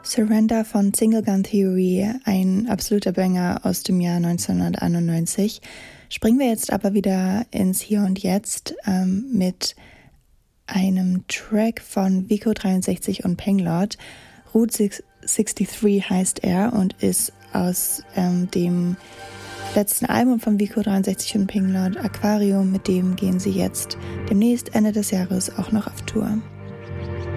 Surrender von Single Gun Theory, ein absoluter Banger aus dem Jahr 1991. Springen wir jetzt aber wieder ins Hier und Jetzt mit einem Track von Vico 63 und Penglord. Route 63 heißt er und ist aus dem letzten Album von Vico 63 und Penglord, Aquarium. Mit dem gehen sie jetzt demnächst Ende des Jahres auch noch auf Tour.